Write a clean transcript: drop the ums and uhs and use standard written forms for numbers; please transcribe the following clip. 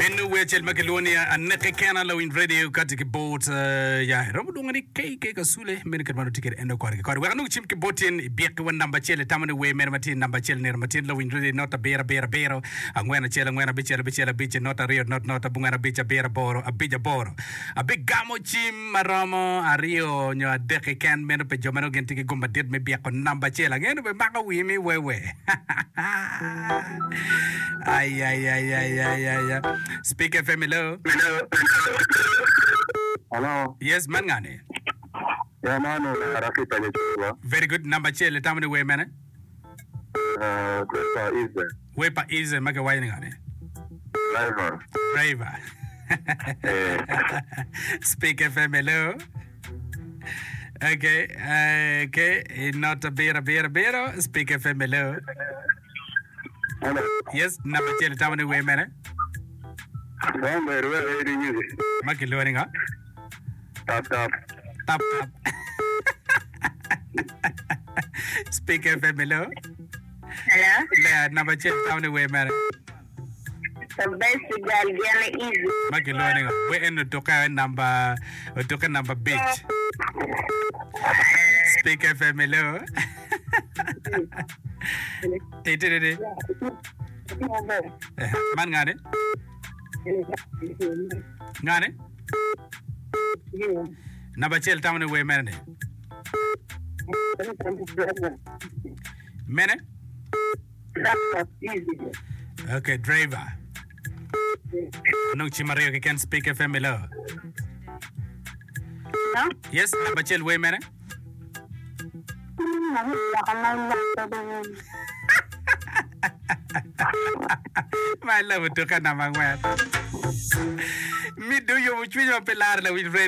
Inu wechel Makedonia aneke kana lo in radio katika boat ya romu dungani ke kasule men kat manu tiket endo kwar kwar wa nu chim ke botin biek wan number chele tamane we mer matin number chele ner matin lo in radio nota bera angwena chele ngwena biche nota rio nota bungana bicha bera boro abija boro abig gamo chim maromo ario nyo adeke kan men pe jomano gen tike gomba det me biek number chele ngeno be maka wi mi wewe ay Speak FM, hello. Hello. Yes, man ngane. Yeah, man, Rakita Nichua. Very good. Number chele tamani we man. Kwepa Ize. Wepa Ize maka wai ngane. Driver. Speak FM, hello. Okay. Not a beer. Speak FM, hello. Hello. Yes, number chele tamani we man. Makiloni nga? Tap. Speak FM, hello. Hello? Yeah, number check down the way, man. The best girl, easy. Makiloni nga. We end toka number beach. Speak FM, hello. Hey. Man ngane? Ngane? Number chel tamane we mene. Mene? Okay, driver. Nung chimario ke can speak FM hello. No? Yes, number chel we mene. My love to kana mangwa. Mi do you which we pelar la with